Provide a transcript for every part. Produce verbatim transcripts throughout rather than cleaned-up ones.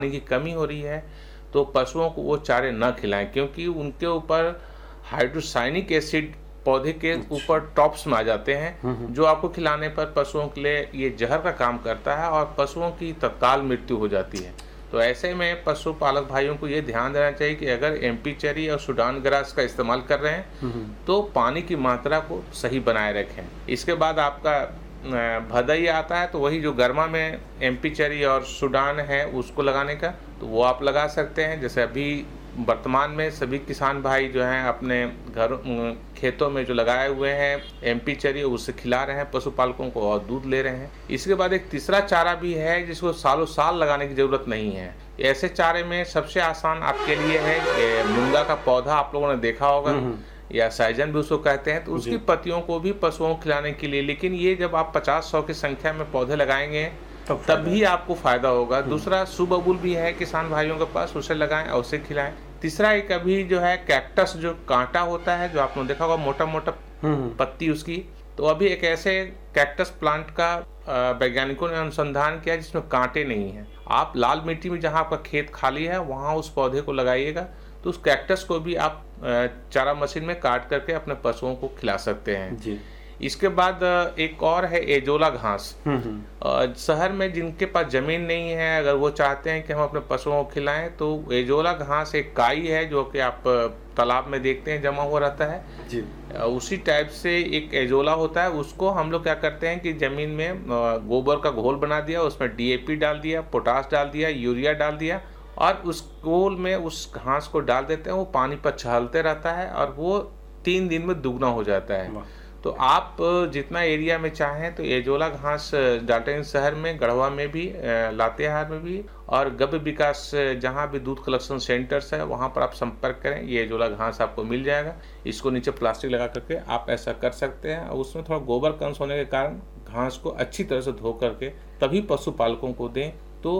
की कमी हो रही है तो पशुओं को वो चारे न खिलाएं, क्योंकि उनके ऊपर हाइड्रोसाइनिक एसिड पौधे के ऊपर टॉप्स में आ जाते हैं, जो आपको खिलाने पर पशुओं के लिए ये जहर का काम करता है और पशुओं की तत्काल मृत्यु हो जाती है। तो ऐसे में पशुपालक भाइयों को ये ध्यान देना चाहिए कि अगर एमपी चेरी और सूडान ग्रास का इस्तेमाल कर रहे हैं तो पानी की मात्रा को सही बनाए रखें। इसके बाद आपका भदई आता है, तो वही जो गर्मा में एमपी चेरी और सूडान है उसको लगाने का, तो वो आप लगा सकते हैं। जैसे अभी वर्तमान में सभी किसान भाई जो हैं अपने घर खेतों में जो लगाए हुए हैं एमपी चेरी उससे खिला रहे हैं पशुपालकों को और दूध ले रहे हैं। इसके बाद एक तीसरा चारा भी है जिसको सालों साल लगाने की जरूरत नहीं है। ऐसे चारे में सबसे आसान आपके लिए है मुनगा का पौधा, आप लोगों ने देखा होगा, या सहजन भी उसको कहते हैं, तो उसकी पत्तियों को भी पशुओं को खिलाने के लिए। लेकिन ये जब आप पचास सौ की संख्या में पौधे लगाएंगे तभी आपको फायदा होगा। दूसरा सुबबुल भी है किसान भाइयों के पास, उसे लगाएं और उसे खिलाएं। तीसरा एक अभी जो है कैक्टस, जो कांटा होता है, जो आपने देखा होगा मोटा मोटा पत्ती उसकी, तो अभी एक ऐसे कैक्टस प्लांट का वैज्ञानिकों ने अनुसंधान किया जिसमें कांटे नहीं है। आप लाल मिट्टी में जहां आपका खेत खाली है वहां उस पौधे को लगाइएगा, तो उस कैक्टस को भी आप चारा मशीन में काट करके अपने पशुओं को खिला सकते हैं जी। इसके बाद एक और है एजोला घास। शहर में जिनके पास जमीन नहीं है, अगर वो चाहते हैं कि हम अपने पशुओं को खिलाएं, तो एजोला घास एक काई है जो कि आप तालाब में देखते हैं जमा हुआ रहता है जी। उसी टाइप से एक एजोला होता है, उसको हम लोग क्या करते हैं कि जमीन में गोबर का घोल बना दिया, उसमें डीएपी डाल दिया, पोटास डाल दिया, यूरिया डाल दिया और उस घोल में उस घास को डाल देते हैं। वो पानी पर छलते रहता है और वो तीन दिन में दुगना हो जाता है। तो आप जितना एरिया में चाहें तो एजोला घास डाल्टनगंज शहर में, गढ़वा में भी, लातेहार में भी और गव्य विकास जहां भी दूध कलेक्शन सेंटर्स है वहां पर आप संपर्क करें, ये एजोला घास आपको मिल जाएगा। इसको नीचे प्लास्टिक लगा करके आप ऐसा कर सकते हैं। और उसमें थोड़ा गोबर का अंश होने के कारण घास को अच्छी तरह से धो करके तभी पशुपालकों को दें, तो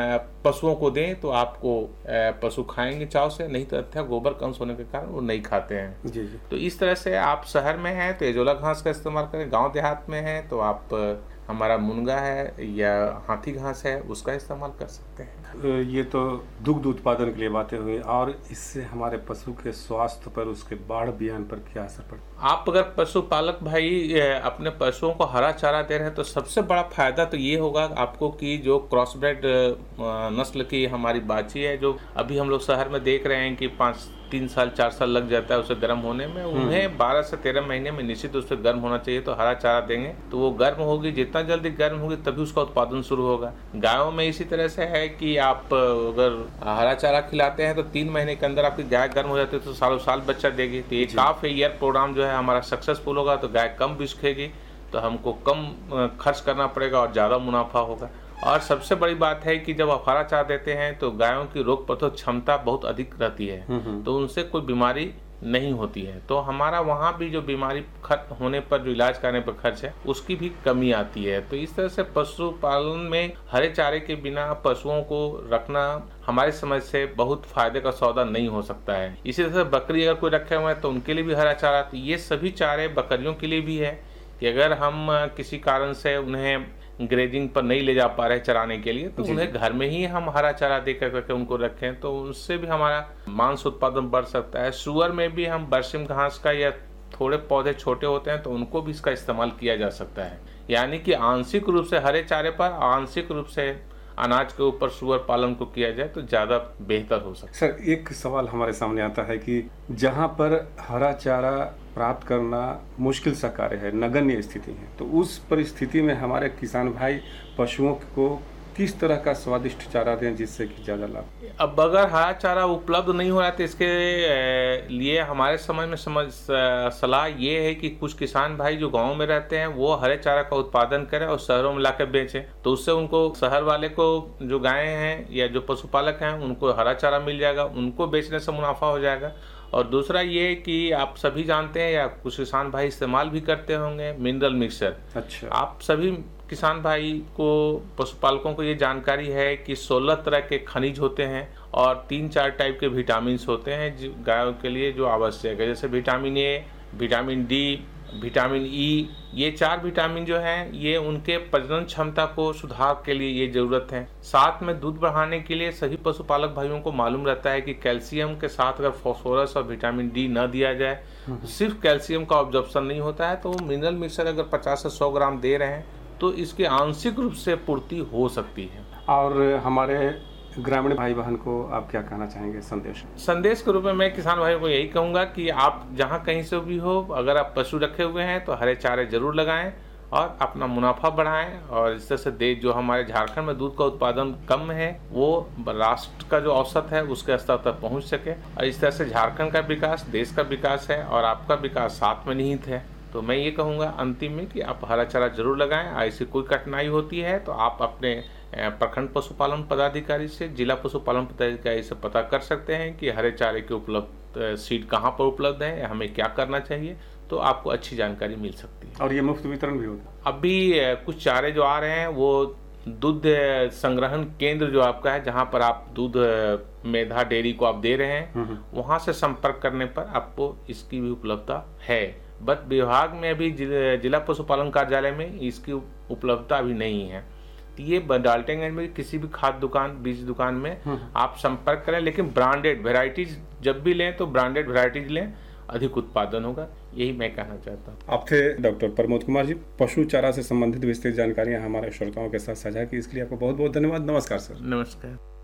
पशुओं को दें तो आपको पशु खाएंगे चाव से, नहीं तो अच्छा गोबर का अंश होने के कारण वो नहीं खाते हैं जी जी। तो इस तरह से आप शहर में हैं तो एजोला घास का इस्तेमाल करें, गांव देहात में हैं तो आप हमारा मुनगा है या हाथी घास है उसका इस्तेमाल कर सकते हैं। ये तो दुग्ध उत्पादन के लिए बातें हुई, और इससे हमारे पशु के स्वास्थ्य पर, उसके बाढ़ बियान पर क्या असर पड़ता है? आप अगर पशुपालक भाई अपने पशुओं को हरा चारा दे रहे हैं तो सबसे बड़ा फायदा तो ये होगा आपको कि जो क्रॉसब्रेड नस्ल की हमारी बाछी है, जो अभी हम लोग शहर में देख रहे हैं कि पाँच तीन साल चार साल लग जाता है उसे गर्म होने में, उन्हें बारह से तेरह महीने में निश्चित उस पर गर्म होना चाहिए। तो हरा चारा देंगे तो वो गर्म होगी, जितना जल्दी गर्म होगी तभी उसका उत्पादन शुरू होगा। गायों में इसी तरह से है कि आप अगर हरा चारा खिलाते हैं तो तीन महीने के अंदर आपकी गाय गर्म हो जाती है तो सालों साल बच्चा देगी। तो ये काफ ईयर प्रोग्राम जो है हमारा सक्सेसफुल होगा तो गाय कम बिस्केगी, तो हमको कम खर्च करना पड़ेगा और ज़्यादा मुनाफा होगा। और सबसे बड़ी बात है कि जब आप हरा चारा देते हैं तो गायों की रोग प्रतिरोधक क्षमता बहुत अधिक रहती है, तो उनसे कोई बीमारी नहीं होती है। तो हमारा वहाँ भी जो बीमारी खत्म होने पर जो इलाज करने पर खर्च है उसकी भी कमी आती है। तो इस तरह से पशुपालन में हरे चारे के बिना पशुओं को रखना हमारी समझ से बहुत फायदे का सौदा नहीं हो सकता है। इसी तरह से बकरी अगर कोई रखे हुए हैं तो उनके लिए भी हरा चारा, तो ये सभी चारे बकरियों के लिए भी है कि अगर हम किसी कारण से उन्हें ग्रेजिंग पर नहीं ले जा पा रहे चराने के लिए तो उन्हें घर में ही हम हरा चारा दे करके उनको रखें, तो उससे भी हमारा मांस उत्पादन बढ़ सकता है। सुअर में भी हम बरसिम घास का या थोड़े पौधे छोटे होते हैं तो उनको भी इसका इस्तेमाल किया जा सकता है। यानी कि आंशिक रूप से हरे चारे पर, आंशिक रूप से अनाज के ऊपर सुअर पालन को किया जाए तो ज़्यादा बेहतर हो सकता है। सर, एक सवाल हमारे सामने आता है कि जहाँ पर हरा चारा प्राप्त करना मुश्किल सा कार्य है, नगण्य स्थिति है, तो उस परिस्थिति में हमारे किसान भाई पशुओं को किस तरह का स्वादिष्ट चारा दें जिससे कि ज़्यादा लाभ? अब अगर हरा चारा उपलब्ध नहीं हो रहा तो इसके लिए हमारे समझ में समझ सलाह ये है कि कुछ किसान भाई जो गांव में रहते हैं वो हरे चारा का उत्पादन करें और शहरों में लाकर बेचें, तो उससे उनको शहर वाले को जो गायें हैं या जो पशुपालक हैं उनको हरा चारा मिल जाएगा, उनको बेचने से मुनाफा हो जाएगा। और दूसरा ये कि आप सभी जानते हैं या कुछ किसान भाई इस्तेमाल भी करते होंगे मिनरल मिक्सचर। अच्छा, आप सभी किसान भाई को, पशुपालकों को ये जानकारी है कि सोलह तरह के खनिज होते हैं और तीन चार टाइप के विटामिन होते हैं जो गायों के लिए जो आवश्यक है, जैसे vitamin A, vitamin D, vitamin E, ये चार विटामिन जो हैं ये उनके प्रजनन क्षमता को सुधार के लिए ये ज़रूरत है। साथ में दूध बढ़ाने के लिए सभी पशुपालक भाइयों को मालूम रहता है कि कैल्शियम के साथ अगर फास्फोरस और विटामिन डी न दिया जाए तो सिर्फ कैल्शियम का ऑब्जॉर्प्शन नहीं होता है, तो मिनरल मिक्सर अगर पचास से सौ ग्राम दे रहे हैं तो इसकी आंशिक रूप से पूर्ति हो सकती है। और हमारे ग्रामीण भाई बहन को आप क्या कहना चाहेंगे संदेश संदेश के रूप में मैं किसान भाइयों को यही कहूँगा कि आप जहाँ कहीं से भी हो, अगर आप पशु रखे हुए हैं तो हरे चारे जरूर लगाएं और अपना मुनाफा बढ़ाएं, और इस तरह से देश जो हमारे झारखंड में दूध का उत्पादन कम है वो राष्ट्र का जो औसत है उसके स्तर तक पहुँच सके, और इस तरह से झारखंड का विकास देश का विकास है और आपका विकास साथ में निहित है। तो मैं ये कहूँगा अंतिम में कि आप हरा चारा जरूर लगाएं। ऐसी कोई कठिनाई होती है तो आप अपने प्रखंड पशुपालन पदाधिकारी से, जिला पशुपालन पदाधिकारी से पता कर सकते हैं कि हरे चारे के उपलब्ध सीड कहाँ पर उपलब्ध है, हमें क्या करना चाहिए, तो आपको अच्छी जानकारी मिल सकती है। और ये मुफ्त वितरण भी होता है। अभी कुछ चारे जो आ रहे हैं वो दूध संग्रहण केंद्र जो आपका है, जहाँ पर आप दूध मेधा डेयरी को आप दे रहे हैं, वहाँ से संपर्क करने पर आपको इसकी भी उपलब्धता है। बट विभाग में अभी जिला पशुपालन कार्यालय में इसकी उपलब्धता अभी नहीं है। तो ये डाल्टनगंज में किसी भी खाद दुकान, बीज दुकान में आप संपर्क करें, लेकिन ब्रांडेड वेराइटीज जब भी लें तो ब्रांडेड वेराइटीज लें, अधिक उत्पादन होगा, यही मैं कहना चाहता हूँ। आप थे डॉक्टर प्रमोद कुमार जी। पशु चारा से संबंधित विस्तृत जानकारियाँ हमारे श्रोताओं के साथ साझा की, इसके लिए आपको बहुत बहुत धन्यवाद। नमस्कार सर। नमस्कार।